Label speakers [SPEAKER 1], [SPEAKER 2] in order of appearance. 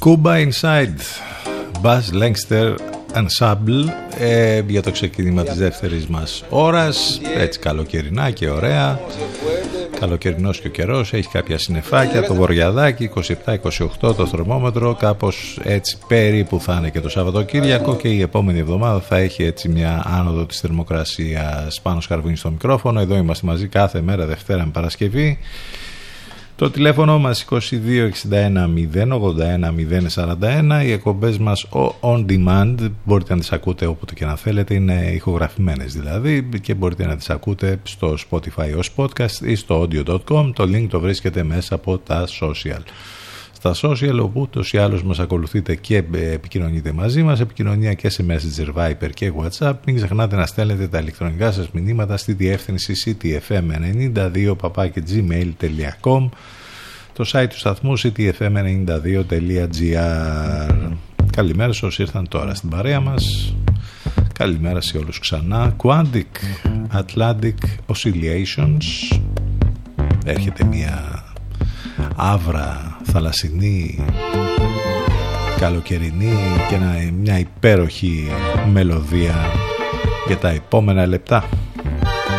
[SPEAKER 1] Cuba Inside, Buzz Langster Ensemble, για το ξεκίνημα της δεύτερης μας ώρας. Έτσι καλοκαιρινά και ωραία. Καλοκαιρινός και ο καιρός, έχει κάποια συννεφάκια, το βοριαδάκι 27-28 το θερμόμετρο, κάπως έτσι περίπου θα είναι και το Σαββατοκύριακο, και η επόμενη εβδομάδα θα έχει έτσι μια άνοδο της θερμοκρασίας. Πάνος Καρβούνης στο μικρόφωνο, εδώ είμαστε μαζί κάθε μέρα Δευτέρα με Παρασκευή. Το τηλέφωνο μας 2261 081 041. Οι εκπομπές μας on demand μπορείτε να τις ακούτε όποτε και να θέλετε, είναι ηχογραφημένες δηλαδή, και μπορείτε να τις ακούτε στο Spotify ως podcast ή στο audio.com. Το link το βρίσκεται μέσα από τα social. Στα social, όπου ούτως ή άλλως μας ακολουθείτε και επικοινωνείτε μαζί μας, επικοινωνία και σε Messenger, Viber και WhatsApp. Μην ξεχνάτε να στέλνετε τα ηλεκτρονικά σας μηνύματα στη διεύθυνση ctfm92@gmail.com, το site του σταθμού ctfm92.gr. Καλημέρα σε όσοι ήρθαν τώρα στην παρέα μας. Καλημέρα σε όλους ξανά. Quantic Atlantic Oscillations. Έρχεται μια άβρα, θαλασσινή, καλοκαιρινή και μια υπέροχη μελωδία για τα επόμενα λεπτά.